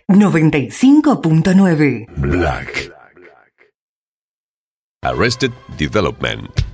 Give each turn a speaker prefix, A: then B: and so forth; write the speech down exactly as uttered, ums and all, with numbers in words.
A: noventa y cinco punto nueve.
B: Black. Arrested Development.